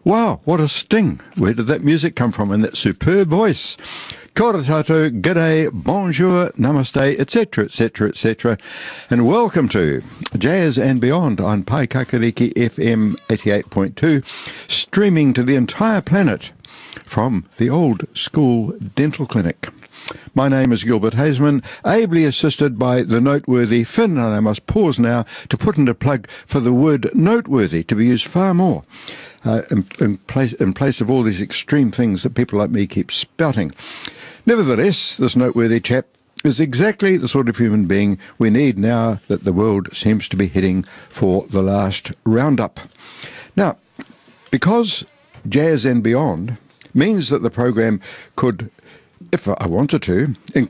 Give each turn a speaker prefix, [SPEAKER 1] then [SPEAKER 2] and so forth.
[SPEAKER 1] Wow, what a sting. Where did that music come from in that superb voice? Kia ora tātou, g'day, bonjour, namaste, etc., etc., etc. And welcome to Jazz and Beyond on Pai Kakariki FM 88.2, streaming to the entire planet from the Old School Dental Clinic. My name is Gilbert Hazeman, ably assisted by the noteworthy Finn, and I must pause now to put in a plug for the word noteworthy to be used far more in place of all these extreme things that people like me keep spouting. Nevertheless, this noteworthy chap is exactly the sort of human being we need now that the world seems to be heading for the last roundup. Now, because Jazz and Beyond means that the program could, if I wanted to,